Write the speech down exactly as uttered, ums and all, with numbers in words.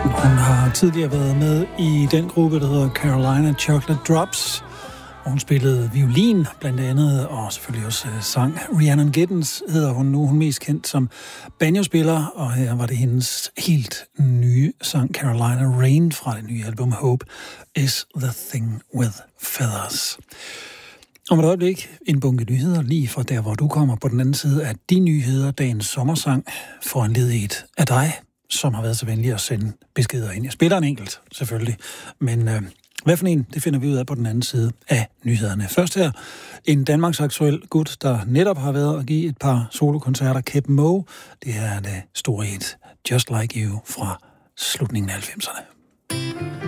Hun har tidligere været med i den gruppe, der hedder Carolina Chocolate Drops. Og hun spillede violin blandt andet, og selvfølgelig også sang. Rhiannon Giddens hedder hun nu. Hun er mest kendt som banjospiller, og her var det hendes helt nye sang Carolina Rain fra det nye album Hope is the Thing with Feathers. Om et øjeblik en bunke nyheder lige fra der, hvor du kommer på den anden side af de nyheder, dagens sommersang, foranlediget af dig, som har været så venlig at sende beskeder ind. Jeg spiller en enkelt, selvfølgelig, men øh, hvad for en, det finder vi ud af på den anden side af nyhederne. Først her, en Danmarks aktuel gut, der netop har været at give et par solokoncerter, Keb Mo. Det er det store hit Just Like You fra slutningen af halvfemserne.